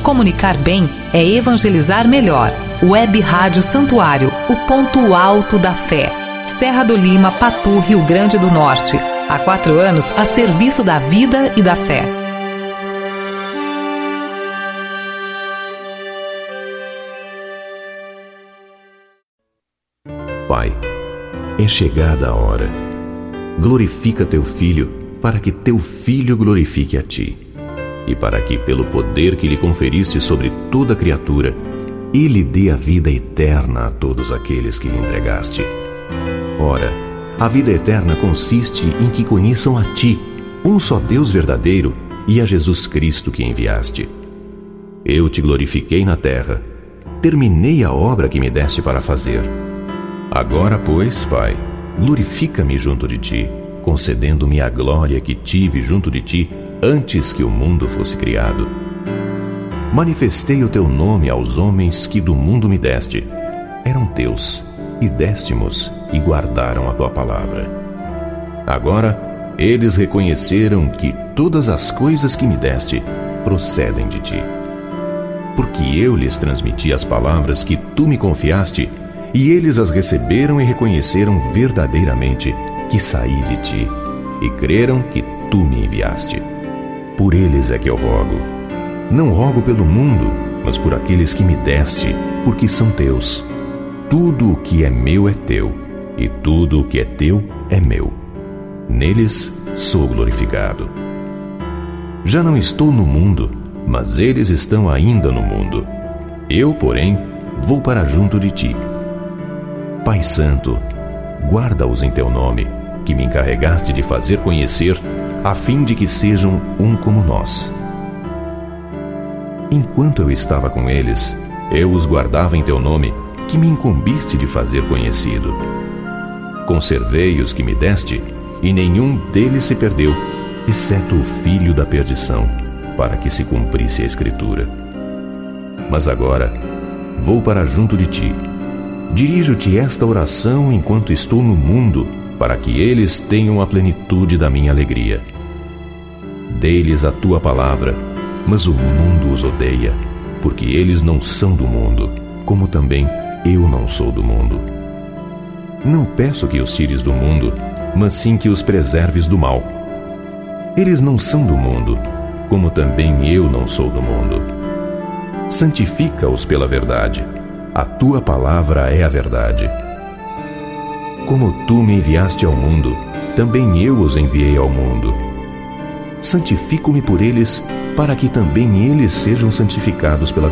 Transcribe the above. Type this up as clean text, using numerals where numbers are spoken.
Comunicar bem é evangelizar melhor. Web Rádio Santuário, o ponto alto da fé. Serra do Lima, Patu, Rio Grande do Norte. Há 4 anos a serviço da vida e da fé. Pai, é chegada a hora. Glorifica teu Filho, para que teu Filho glorifique a ti, e para que, pelo poder que lhe conferiste sobre toda criatura, ele dê a vida eterna a todos aqueles que lhe entregaste. Ora, a vida eterna consiste em que conheçam a ti, um só Deus verdadeiro, e a Jesus Cristo que enviaste. Eu te glorifiquei na terra, terminei a obra que me deste para fazer. Agora, pois, Pai, glorifica-me junto de ti, concedendo-me a glória que tive junto de ti antes que o mundo fosse criado. Manifestei o teu nome aos homens que do mundo me deste. Eram teus, e deste-mos, e guardaram a tua palavra. Agora, eles reconheceram que todas as coisas que me deste procedem de ti. Porque eu lhes transmiti as palavras que tu me confiaste, e eles as receberam e reconheceram verdadeiramente que saí de ti, e creram que tu me enviaste. Por eles é que eu rogo. Não rogo pelo mundo, mas por aqueles que me deste, porque são teus. Tudo o que é meu é teu, e tudo o que é teu é meu. Neles sou glorificado. Já não estou no mundo, mas eles estão ainda no mundo. Eu, porém, vou para junto de ti. Pai Santo, guarda-os em teu nome, que me encarregaste de fazer conhecer, a fim de que sejam um como nós. Enquanto eu estava com eles, eu os guardava em teu nome, que me incumbiste de fazer conhecido. Conservei os que me deste, e nenhum deles se perdeu, exceto o filho da perdição, para que se cumprisse a Escritura. Mas agora vou para junto de ti. Dirijo-te esta oração enquanto estou no mundo, para que eles tenham a plenitude da minha alegria. Dê-lhes a tua palavra, mas o mundo os odeia, porque eles não são do mundo, como também eu não sou do mundo. Não peço que os tires do mundo, mas sim que os preserves do mal. Eles não são do mundo, como também eu não sou do mundo. Santifica-os pela verdade. A tua palavra é a verdade. Como tu me enviaste ao mundo, também eu os enviei ao mundo. Santifico-me por eles, para que também eles sejam santificados pela verdade.